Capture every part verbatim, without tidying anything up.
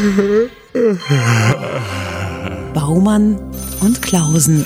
Baumann und Klausen.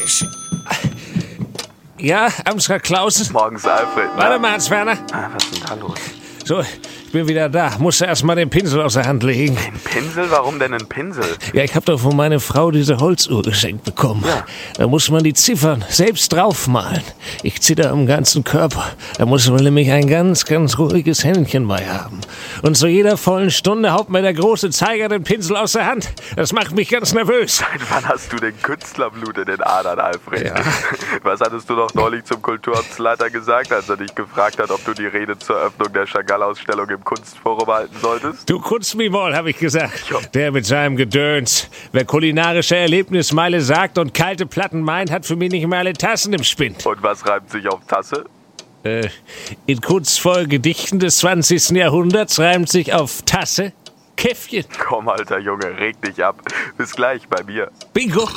Ja, Amtsrat Klausen? Morgens, Alfred. Ne? Warte mal, Hans-Werner. Ah, was ist denn da los? So, ich bin wieder da. Musste erst mal den Pinsel aus der Hand legen. Ein Pinsel? Warum denn ein Pinsel? Ja, ich hab doch von meiner Frau diese Holzuhr geschenkt bekommen. Ja. Da muss man die Ziffern selbst draufmalen. Ich zitter am ganzen Körper. Da muss man nämlich ein ganz, ganz ruhiges Händchen bei haben. Und zu jeder vollen Stunde haut mir der große Zeiger den Pinsel aus der Hand. Das macht mich ganz nervös. Seit wann hast du den Künstlerblut in den Adern, Alfred? Ja. Was hattest du doch neulich zum Kulturamtsleiter gesagt, als er dich gefragt hat, ob du die Rede zur Öffnung der Chagall-Ausstellung im Kunstforum halten solltest? Du Kunstmimol, hab ich gesagt. Ja. Der mit seinem Gedöns. Wer kulinarische Erlebnismeile sagt und kalte Platten meint, hat für mich nicht mehr alle Tassen im Spind. Und was reimt sich auf Tasse? Äh, in kunstvollen Gedichten des zwanzigsten Jahrhunderts reimt sich auf Tasse Käffchen. Komm, alter Junge, reg dich ab. Bis gleich bei mir. Bingo.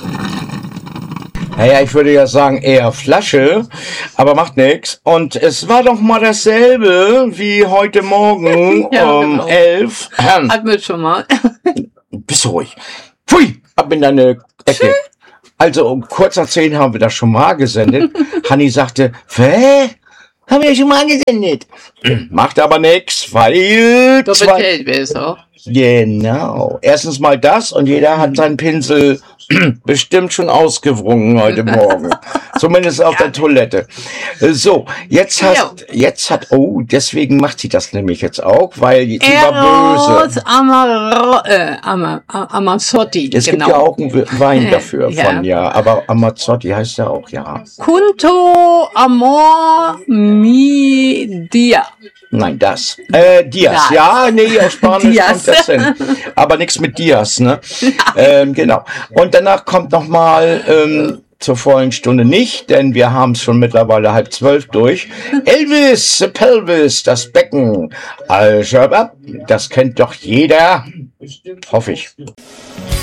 Naja, ich würde ja sagen eher Flasche, aber macht nix. Und es war doch mal dasselbe wie heute Morgen Ja, um genau. elf. Hatten wir schon mal. Bist ruhig. Pfui, ab in deine Ecke. Also um kurz nach zehn haben wir das schon mal gesendet. Hanni sagte, hä? Haben wir schon mal gesendet. Macht aber nix, weil... Doppelt zwei- hält besser. Genau. Erstens mal das und jeder hat seinen Pinsel bestimmt schon ausgewrungen heute Morgen. Zumindest auf der Toilette. So, jetzt hat, jetzt hat, oh, deswegen macht sie das nämlich jetzt auch, weil sie war Eros böse. Amar äh, Amar Amazzotti, Es genau. gibt ja auch einen Wein dafür Ja. von, ja, aber Amazzotti heißt ja auch, ja. Kunto Amor Mi Dia. Nein, das. Äh, Dias. Das. Ja, nee, aus Spanisch Dias. kommt das hin. Aber nichts mit Dias, ne? Ähm, genau. Und danach kommt noch mal ähm, zur vollen Stunde nicht, denn wir haben es schon mittlerweile halb zwölf durch. Elvis, the Pelvis, das Becken. Al-Shabab, das kennt doch jeder. Hoffe ich.